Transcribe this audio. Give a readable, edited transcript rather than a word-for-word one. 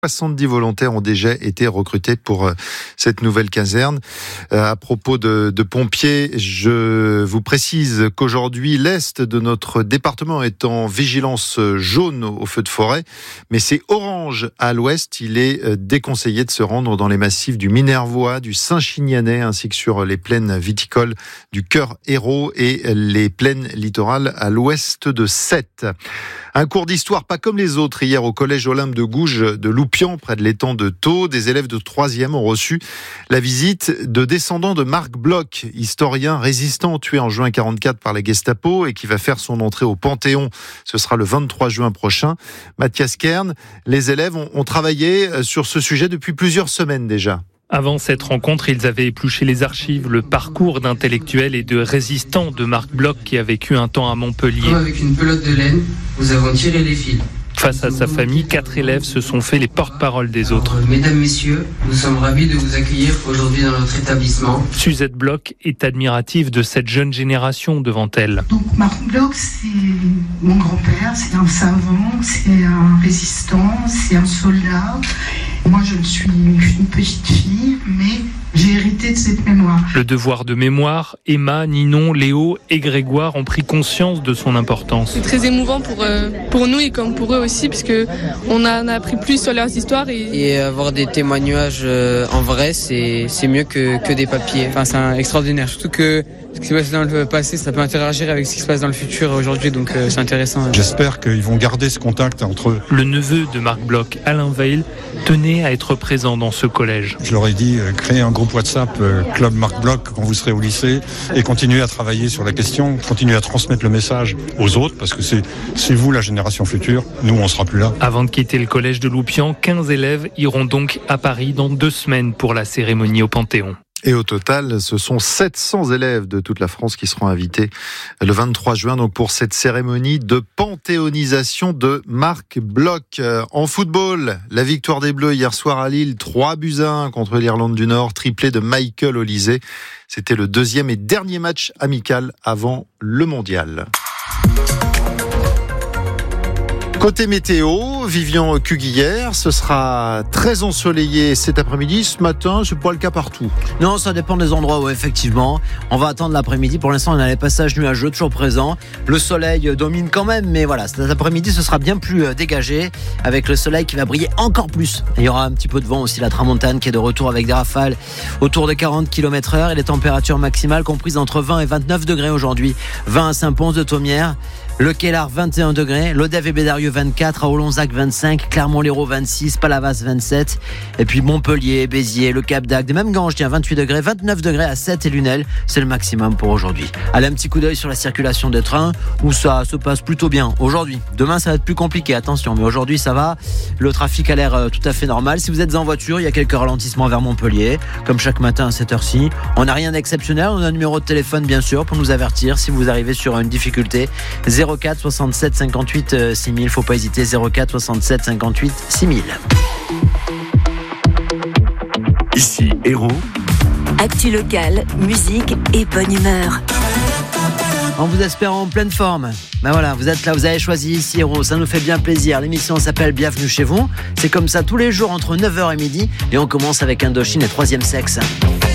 70 volontaires ont déjà été recrutés pour cette nouvelle caserne. À propos de pompiers, je vous précise qu'aujourd'hui, l'est de notre département est en vigilance jaune au feu de forêt, mais c'est orange à l'ouest. Il est déconseillé de se rendre dans les massifs du Minervois, du Saint-Chinianais, ainsi que sur les plaines viticoles du Cœur-Hérault et les plaines littorales à l'ouest de Sète. Un cours d'histoire pas comme les autres hier au collège Olympe de Gouges de Loupian, près de l'étang de Thau. Des élèves de 3e ont reçu la visite de descendants de Marc Bloch, historien résistant tué en juin 1944 par la Gestapo et qui va faire son entrée au Panthéon. Ce sera le 23 juin prochain. Mathias Kern, les élèves ont travaillé sur ce sujet depuis plusieurs semaines déjà. Avant cette rencontre, ils avaient épluché les archives, le parcours d'intellectuels et de résistants de Marc Bloch qui a vécu un temps à Montpellier. Comme avec une pelote de laine, nous avons tiré les fils. Face à sa famille, 4 élèves se sont fait les porte-parole des autres. Mesdames, messieurs, nous sommes ravis de vous accueillir aujourd'hui dans notre établissement. Suzette Bloch est admirative de cette jeune génération devant elle. Donc Marc Bloch, c'est mon grand-père, c'est un savant, c'est un résistant, c'est un soldat. Moi, je suis une petite fille, mais j'ai hérité de cette mémoire. Le devoir de mémoire, Emma, Ninon, Léo et Grégoire ont pris conscience de son importance. C'est très émouvant pour nous et comme pour eux aussi, puisque on a appris plus sur leurs histoires. Et avoir des témoignages en vrai, c'est mieux que des papiers. Enfin, c'est extraordinaire. Surtout que ce qui s'est passé dans le passé, ça peut interagir avec ce qui se passe dans le futur aujourd'hui, donc c'est intéressant. J'espère qu'ils vont garder ce contact entre eux. Le neveu de Marc Bloch, Alain Veil, tenait à être présent dans ce collège. Je leur ai dit, créez un groupe WhatsApp, Club Marc Bloch, quand vous serez au lycée, et continuez à travailler sur la question, continuez à transmettre le message aux autres, parce que c'est vous la génération future, nous on sera plus là. Avant de quitter le collège de Loupian, 15 élèves iront donc à Paris dans 2 semaines pour la cérémonie au Panthéon. Et au total, ce sont 700 élèves de toute la France qui seront invités le 23 juin donc pour cette cérémonie de panthéonisation de Marc Bloch. En football, la victoire des Bleus hier soir à Lille, 3-1 contre l'Irlande du Nord, triplé de Michael Olise. C'était le 2e et dernier match amical avant le mondial. Côté météo, Vivian Cuguière, ce sera très ensoleillé cet après-midi. Ce matin, c'est pas le cas partout. Non, ça dépend des endroits où effectivement. On va attendre l'après-midi. Pour l'instant, on a les passages nuageux toujours présents. Le soleil domine quand même, mais voilà, cet après-midi, ce sera bien plus dégagé avec le soleil qui va briller encore plus. Et il y aura un petit peu de vent aussi, la tramontane qui est de retour avec des rafales autour de 40 km/h et les températures maximales comprises entre 20 et 29 degrés aujourd'hui. 20 à Saint-Pons-de-Thomières. Le Kellar 21 degrés, l'Odève et Bédarieux 24, à Olonzac 25, Clermont-Lérault 26, Palavas 27, et puis Montpellier, Béziers, le Cap d'Agde, même Ganges, 28 degrés, 29 degrés à Sète et Lunel, c'est le maximum pour aujourd'hui. Allez, un petit coup d'œil sur la circulation des trains, où ça se passe plutôt bien aujourd'hui. Demain, ça va être plus compliqué, attention, mais aujourd'hui, ça va. Le trafic a l'air tout à fait normal. Si vous êtes en voiture, il y a quelques ralentissements vers Montpellier, comme chaque matin à cette heure-ci. On n'a rien d'exceptionnel, on a un numéro de téléphone, bien sûr, pour nous avertir si vous arrivez sur une difficulté. 04 67 58 6000, faut pas hésiter, 04 67 58 6000. Ici Hérault. Actu locale, musique et bonne humeur. En vous espérant en pleine forme. Ben voilà, vous êtes là, vous avez choisi ici Hérault, ça nous fait bien plaisir. L'émission s'appelle Bienvenue chez vous. C'est comme ça tous les jours entre 9h et midi et on commence avec Indochine et Troisième Sexe.